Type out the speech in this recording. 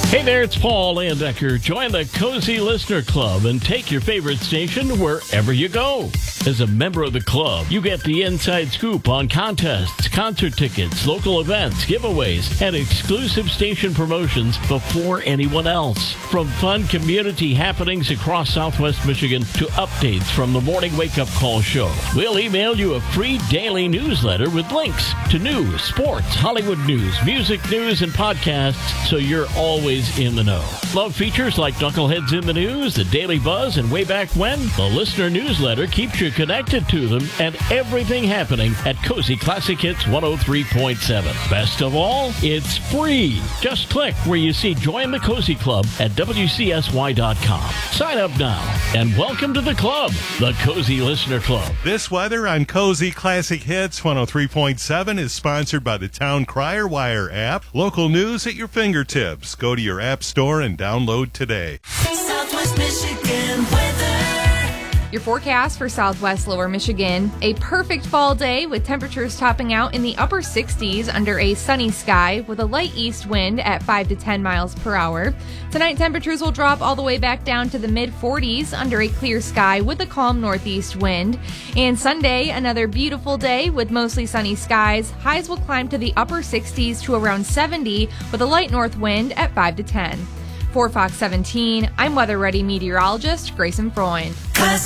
Hey there, it's Paul Landecker. Join the Cozy Listener Club and take your favorite station wherever you go. As a member of the club, you get the inside scoop on contests, concert tickets, local events, giveaways, and exclusive station promotions before anyone else. From fun community happenings across Southwest Michigan to updates from the Morning Wake Up Call show, we'll email you a free daily newsletter with links to news, sports, Hollywood news, music news, and podcasts so you're always in the know. Love features like Knuckleheads in the News, The Daily Buzz, and Way Back When? The listener newsletter keeps you connected to them and everything happening at Cozy Classic Hits 103.7. Best of all, it's free. Just click where you see Join the Cozy Club at WCSY.com. Sign up now and welcome to the club, the Cozy Listener Club. This weather on Cozy Classic Hits 103.7 is sponsored by the Town Crier Wire app. Local news at your fingertips. Go to your app store and download today. Southwest Michigan weather. Your forecast for Southwest Lower Michigan. A perfect fall day with temperatures topping out in the upper 60s under a sunny sky with a light east wind at 5 to 10 miles per hour. Tonight, temperatures will drop all the way back down to the mid-40s under a clear sky with a calm northeast wind. And Sunday, another beautiful day with mostly sunny skies. Highs will climb to the upper 60s to around 70 with a light north wind at 5 to 10. For Fox 17, I'm weather-ready meteorologist Grayson Freund.